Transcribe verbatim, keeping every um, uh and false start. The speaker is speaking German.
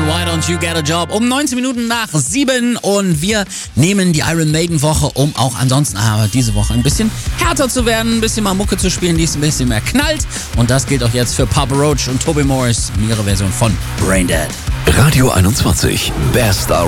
Why Don't You Get a Job? Um neunzehn Minuten nach sieben und wir nehmen die Iron Maiden Woche, um auch ansonsten aber diese Woche ein bisschen härter zu werden, ein bisschen mal Mucke zu spielen, die es ein bisschen mehr knallt. Und das gilt auch jetzt für Papa Roach und Toby Morris in ihrer Version von Braindead. Radio einundzwanzig, Best